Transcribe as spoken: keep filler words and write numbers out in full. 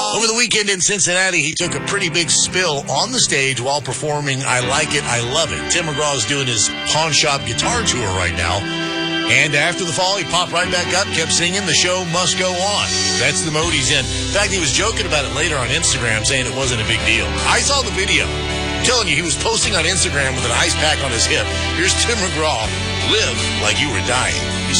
Over the weekend in Cincinnati, he took a pretty big spill on the stage while performing I Like It, I Love It. Tim McGraw is doing his pawn shop guitar tour right now. And after the fall, he popped right back up, kept singing, the show must go on. That's the mode he's in. In fact, he was joking about it later on Instagram, saying it wasn't a big deal. I saw the video. I'm telling you, he was posting on Instagram with an ice pack on his hip. Here's Tim McGraw, Live Like You Were Dying.